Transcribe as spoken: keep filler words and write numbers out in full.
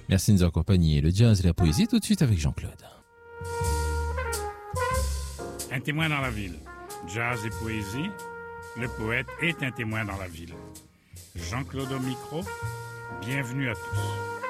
Merci de nous accompagner. Le jazz et la poésie, tout de suite avec Jean-Claude. Un témoin dans la ville. Jazz et poésie. Le poète est un témoin dans la ville. Jean-Claude au micro. Bienvenue à tous.